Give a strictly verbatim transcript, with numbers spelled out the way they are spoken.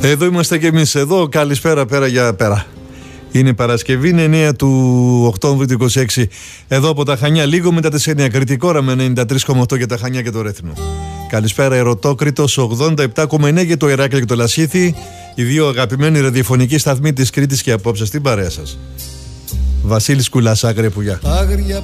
Εδώ είμαστε κι εμείς εδώ. Καλησπέρα πέρα για πέρα. Είναι Παρασκευή, είναι εννέα του Οκτώβρη του είκοσι έξι. Εδώ από τα Χανιά, λίγο μετά τις εννέα. Κρητική ώρα με ενενήντα τρία κόμμα οκτώ για τα Χανιά και το Ρέθινο. Καλησπέρα, Ερωτόκριτος ογδόντα επτά κόμμα εννέα για το Ηράκλειο και το Λασίθι. Οι δύο αγαπημένοι ραδιοφωνικοί σταθμοί της Κρήτης και απόψε στην παρέα σας. Βασίλης Κουλάς, Άγρια Πουλιά.